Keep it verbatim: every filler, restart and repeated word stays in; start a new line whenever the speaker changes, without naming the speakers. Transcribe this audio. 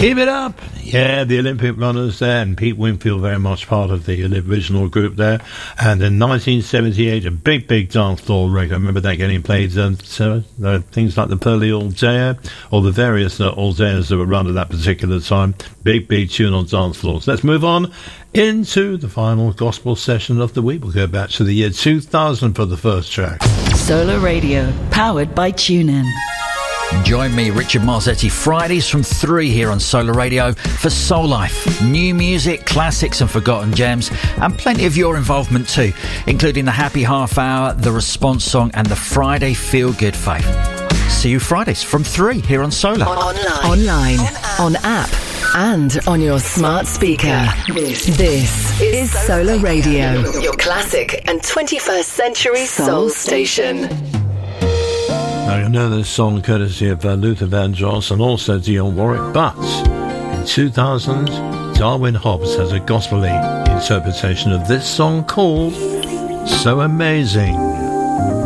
Keep it up. Yeah, the Olympic runners there, and Pete Wingfield very much part of the original group there. And in nineteen seventy-eight, a big, big dance floor record. I remember that getting played. Uh, so, uh, things like the Pearly All Day, or the various uh, All Days that were run at that particular time. Big, big tune on dance floors. Let's move on into the final gospel session of the week. We'll go back to the year two thousand for the first track.
Solar Radio, powered by TuneIn.
Join me, Richard Marzetti, Fridays from three here on Solar Radio for Soul Life. New music, classics and forgotten gems, and plenty of your involvement too, including the Happy Half Hour, the Response Song and the Friday Feel Good Fave. See you Fridays from three here on Solar.
Online, Online on, on app, and on your smart speaker. This, this is Solar Radio, your classic and twenty-first century soul station.
Now, you know this song courtesy of uh, Luther Vandross and also Dionne Warwick, but in two thousand, Darwin Hobbs has a gospel-y interpretation of this song called So Amazing.